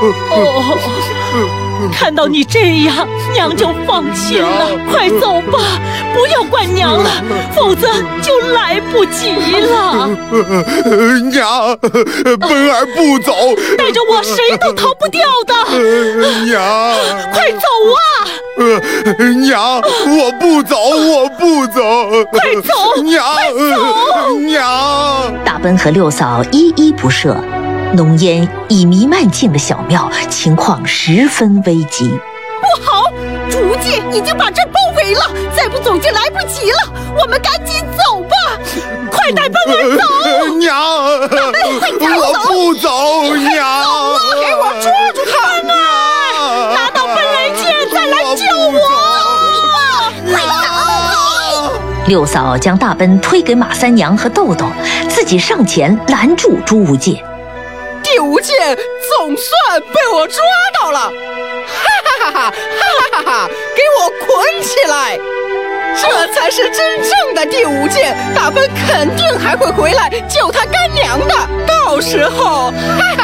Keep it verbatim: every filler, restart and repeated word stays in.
哦，看到你这样，娘就放心了。快走吧，不要管娘了，否则就来不及了。 娘，奔儿不走， 带着我谁都逃不掉的。 娘， 快走啊！ 娘，我不走，我不走， 快走！ 娘， 快走！ 娘。 大奔和六嫂依依不舍。浓烟已弥漫进了小庙，情况十分危急。 不好，竹介已经把这包围了，再不走就来不及了。我们赶紧走吧！ 快带奔儿走！ 娘，我不走，娘， 给我捉住他！ 奔儿，拿到奔雷剑再来救我！ 快走！ 六嫂将大奔推给马三娘和豆豆，自己上前拦住朱无戒。 第五剑总算被我抓到了！哈哈哈哈哈哈哈！给我捆起来！这才是真正的第五剑，大奔肯定还会回来救他干娘的。到时候，哈哈。